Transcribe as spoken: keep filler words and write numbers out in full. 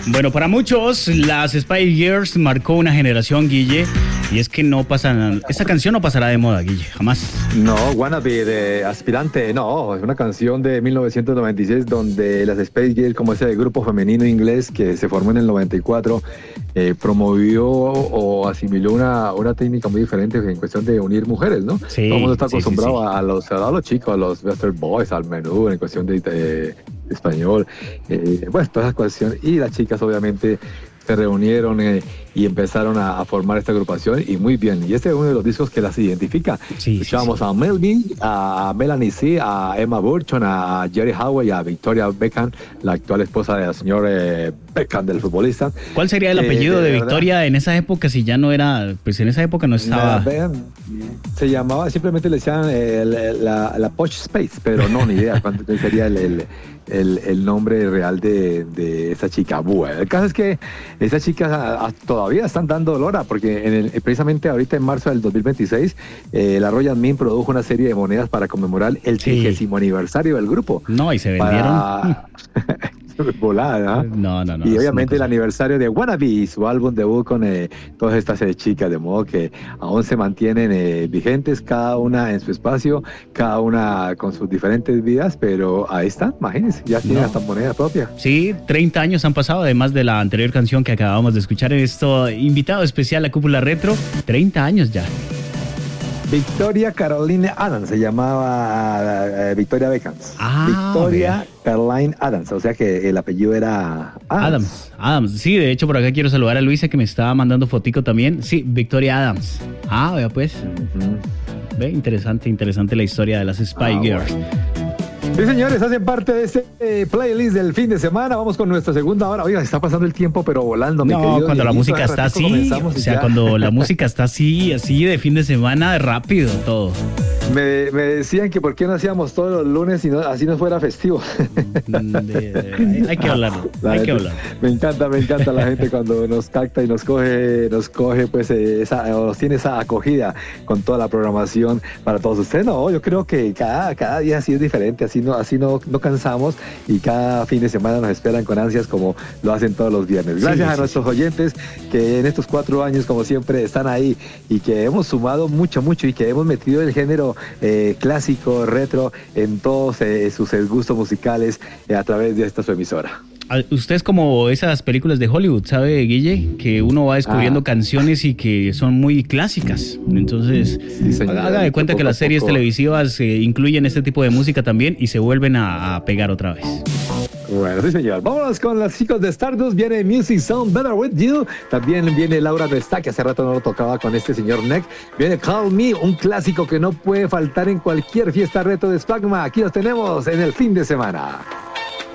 Bueno, para muchos, las Spice Girls marcó una generación, Guille, y es que no pasa, esta canción no pasará de moda, Guille, jamás. No, Wannabe de Aspirante, no, es una canción de mil novecientos noventa y seis donde las Spice Girls, como ese grupo femenino inglés que se formó en el noventa y cuatro, eh, promovió o asimiló una, una técnica muy diferente en cuestión de unir mujeres, ¿no? Sí, todo el mundo está sí, acostumbrado sí, sí. A, los, a los chicos, a los Bastard Boys, al menú, en cuestión de eh, español, eh, bueno, todas esas cuestiones, y las chicas obviamente se reunieron eh, y empezaron a, a formar esta agrupación, y muy bien, y este es uno de los discos que las identifica. Sí, Escuchábamos sí, sí. a Melvin, a Melanie C, a Emma Burton, a Jerry Howell y a Victoria Beckham, la actual esposa del señor eh, Beckham, del futbolista. ¿Cuál sería el Eh, apellido de, de Victoria verdad, en esa época si ya no era, pues en esa época no estaba? La- vean, se llamaba, simplemente le decían eh, el- la, la Posh Space, pero no, ni idea cuánto sería el, el, el, el nombre real de, de esa chica. Bueno, el caso es que esas chicas a- a- todavía están dando lora, porque en el, precisamente ahorita en marzo del dos mil veintiséis, eh, la Royal Mint produjo una serie de monedas para conmemorar el Sí. trigésimo aniversario del grupo. No, y se vendieron. Para... Volada, ¿no? No, no, no. Y es obviamente el una cosa. aniversario de Wannabe, su álbum debut con eh, todas estas eh, chicas, de modo que aún se mantienen eh, vigentes, cada una en su espacio, cada una con sus diferentes vidas, pero ahí están, imagínense, ya tienen No. hasta moneda propia. Sí, treinta años han pasado, además de la anterior canción que acabamos de escuchar en esto, invitado especial a Cúpula Retro, treinta años ya. Victoria Caroline Adams se llamaba eh, Victoria Beckham. Ah, Victoria Caroline Adams, o sea que el apellido era Adams. Adams, Adams, sí, de hecho por acá quiero saludar a Luisa que me estaba mandando fotico también. Sí, Victoria Adams. Ah, vea pues, Ujú. ve, interesante, interesante la historia de las Spy Ah, Girls. Sí, señores, hacen parte de este eh, playlist del fin de semana. Vamos con nuestra segunda hora. Oiga, está pasando el tiempo, pero volando, mi No, querido cuando la Dieguito. música Hace está ratico así, o comenzamos y sea, ya. cuando la música está así, así de fin de semana, rápido todo. Me, me decían que por qué no hacíamos todos los lunes y no, así no fuera festivo. Mm, de- de- hay, hay que hablarlo, La hay gente- que hablar. Me encanta, me encanta la gente cuando nos capta y nos coge, nos coge, pues, eh, esa, o nos tiene esa acogida con toda la programación para todos ustedes. No, yo creo que cada, cada día así es diferente, así no, así no, no cansamos, y cada fin de semana nos esperan con ansias como lo hacen todos los viernes. Gracias Sí, a sí, nuestros oyentes que en estos cuatro años, como siempre, están ahí y que hemos sumado mucho, mucho, y que hemos metido el género eh, clásico, retro, en todos eh, sus eh, gustos musicales eh, a través de esta su emisora. Ah, usted es como esas películas de Hollywood, ¿sabe, Guille? Que uno va descubriendo Ah. canciones y que son muy clásicas. Entonces, Sí, señor. haga de cuenta que Poco a las series poco. televisivas eh, incluyen este tipo de música también y se vuelven a, a pegar otra vez. Bueno, sí, señor. Vámonos con los chicos de Stardust. Viene Music Sound Better With You. También viene Laura no está, que hace rato no lo tocaba con este señor Neck. Viene Call Me, un clásico que no puede faltar en cualquier fiesta retro de Spagma. Aquí los tenemos en el fin de semana.